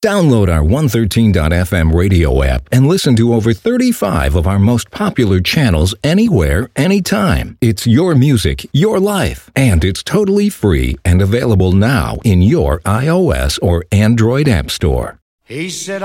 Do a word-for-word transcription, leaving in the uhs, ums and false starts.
Download our one thirteen dot f m radio app and listen to over thirty-five of our most popular channels anywhere, anytime. It's your music, your life, and it's totally free and available now in your iOS or Android app store. He said,